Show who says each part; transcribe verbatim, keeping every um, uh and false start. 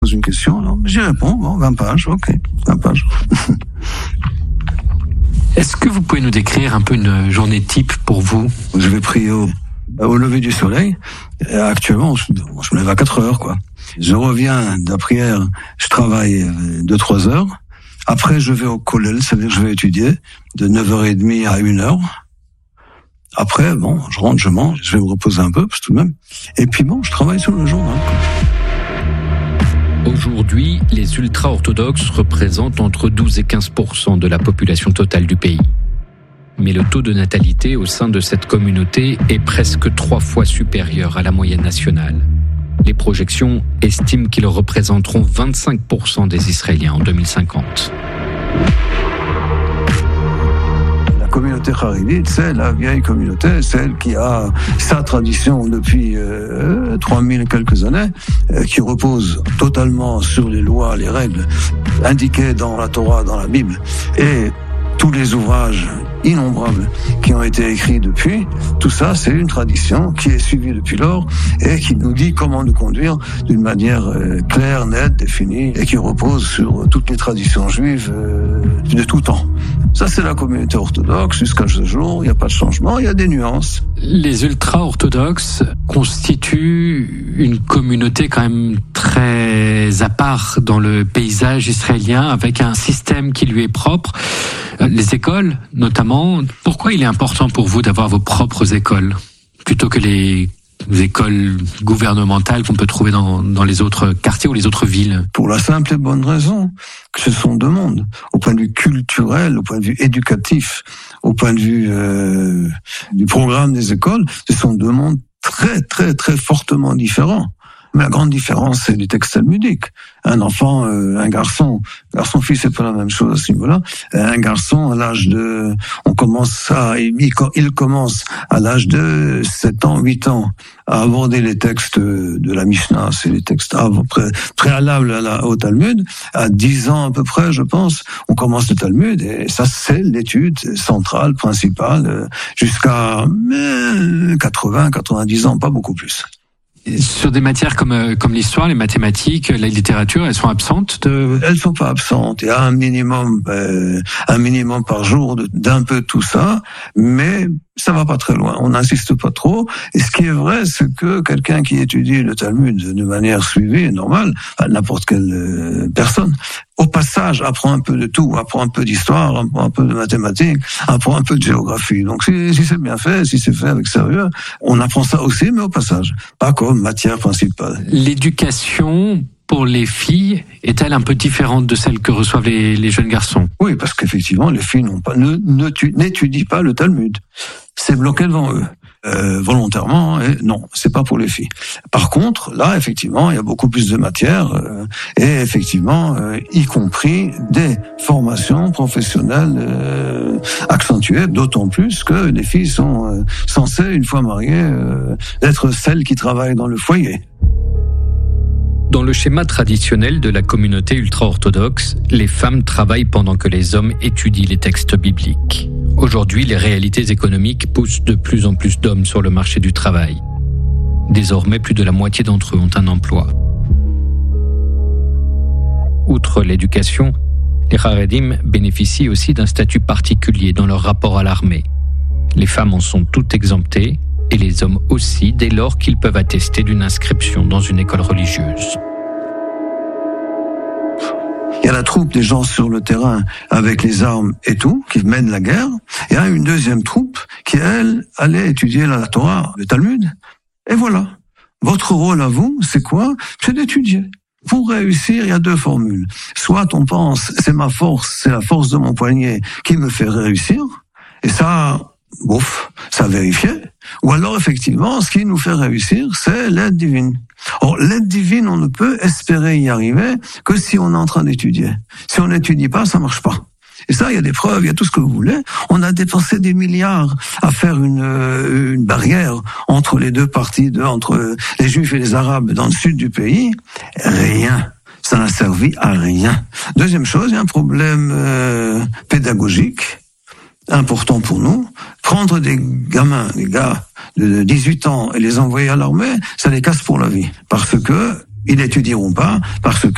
Speaker 1: pose une question, alors j'y réponds, bon, vingt pages, ok, vingt pages.
Speaker 2: Est-ce que vous pouvez nous décrire un peu une journée type pour vous ?
Speaker 1: Je vais prier au, au lever du soleil. Et actuellement, je, je me lève à quatre heures, quoi. Je reviens de la prière, je travaille deux, trois heures. Après, je vais au kollel, c'est-à-dire que je vais étudier de neuf heures trente à une heure. Après, bon, je rentre, je mange, je vais me reposer un peu, parce que tout de même. Et puis bon, je travaille sur le journal.
Speaker 3: Aujourd'hui, les ultra-orthodoxes représentent entre douze et quinze pour cent de la population totale du pays. Mais le taux de natalité au sein de cette communauté est presque trois fois supérieur à la moyenne nationale. Les projections estiment qu'ils représenteront vingt-cinq pour cent des Israéliens en deux mille cinquante.
Speaker 1: La communauté charidite, c'est la vieille communauté, celle qui a sa tradition depuis euh, trois mille et quelques années, euh, qui repose totalement sur les lois, les règles indiquées dans la Torah, dans la Bible, et tous les ouvrages innombrables qui ont été écrits depuis, tout ça, c'est une tradition qui est suivie depuis lors et qui nous dit comment nous conduire d'une manière euh, claire, nette, définie et qui repose sur toutes les traditions juives euh, de tout temps. Ça, c'est la communauté orthodoxe. Jusqu'à ce jour, il n'y a pas de changement, il y a des nuances.
Speaker 2: Les ultra-orthodoxes constituent une communauté quand même très à part dans le paysage israélien, avec un système qui lui est propre. Les écoles, notamment, pourquoi il est important pour vous d'avoir vos propres écoles, plutôt que les écoles gouvernementales qu'on peut trouver dans, dans les autres quartiers ou les autres villes?
Speaker 1: Pour la simple et bonne raison que ce sont deux mondes, au point de vue culturel, au point de vue éducatif, au point de vue euh, du programme des écoles, ce sont deux mondes très, très, très fortement différents. Mais la grande différence, c'est les textes talmudiques. Un enfant, euh, un garçon, garçon-fils, c'est pas la même chose à ce niveau-là. Un garçon, à l'âge de, on commence à, il, il commence à l'âge de sept ans, huit ans, à aborder les textes de la Mishnah, c'est les textes pré, préalables à la, au Talmud. À dix ans à peu près, je pense, on commence le Talmud, et ça, c'est l'étude centrale, principale, jusqu'à quatre-vingts, quatre-vingt-dix ans, pas beaucoup plus.
Speaker 2: Sur des matières comme comme l'histoire, les mathématiques, la littérature, elles sont absentes de...
Speaker 1: Elles sont pas absentes. Il y a un minimum, euh, un minimum par jour de, d'un peu tout ça, mais ça va pas très loin. On n'insiste pas trop. Et ce qui est vrai, c'est que quelqu'un qui étudie le Talmud de manière suivie et normale, n'importe quelle euh, personne, au passage, apprend un peu de tout, apprend un peu d'histoire, apprend un peu de mathématiques, apprend un peu de géographie. Donc si, si c'est bien fait, si c'est fait avec sérieux, on apprend ça aussi, mais au passage, pas comme matière principale.
Speaker 2: L'éducation pour les filles est-elle un peu différente de celle que reçoivent les, les jeunes garçons?
Speaker 1: Oui, parce qu'effectivement, les filles n'ont pas, ne, ne, n'étudient pas le Talmud. C'est bloqué devant eux. Euh, volontairement, et non, c'est pas pour les filles. Par contre, là, effectivement, il y a beaucoup plus de matière, euh, et effectivement, euh, y compris des formations professionnelles euh, accentuées, d'autant plus que les filles sont euh, censées, une fois mariées, euh, être celles qui travaillent dans le foyer.
Speaker 3: Dans le schéma traditionnel de la communauté ultra-orthodoxe, les femmes travaillent pendant que les hommes étudient les textes bibliques. Aujourd'hui, les réalités économiques poussent de plus en plus d'hommes sur le marché du travail. Désormais, plus de la moitié d'entre eux ont un emploi. Outre l'éducation, les Haredim bénéficient aussi d'un statut particulier dans leur rapport à l'armée. Les femmes en sont toutes exemptées, et les hommes aussi, dès lors qu'ils peuvent attester d'une inscription dans une école religieuse.
Speaker 1: Il y a la troupe des gens sur le terrain avec les armes et tout, qui mènent la guerre. Il y a une deuxième troupe qui, elle, allait étudier la Torah, le Talmud. Et voilà. Votre rôle à vous, c'est quoi? C'est d'étudier. Pour réussir, il y a deux formules. Soit on pense, c'est ma force, c'est la force de mon poignet qui me fait réussir. Et ça, bouf, ça vérifié. Ou alors, effectivement, ce qui nous fait réussir, c'est l'aide divine. Or, l'aide divine, on ne peut espérer y arriver que si on est en train d'étudier. Si on n'étudie pas, ça marche pas. Et ça, il y a des preuves, il y a tout ce que vous voulez. On a dépensé des milliards à faire une, une barrière entre les deux parties, de, entre les Juifs et les Arabes dans le sud du pays. Rien. Ça n'a servi à rien. Deuxième chose, il y a un problème euh, pédagogique important pour nous. Prendre des gamins, des gars de dix-huit ans et les envoyer à l'armée, ça les casse pour la vie. Parce que ils n'étudieront pas, parce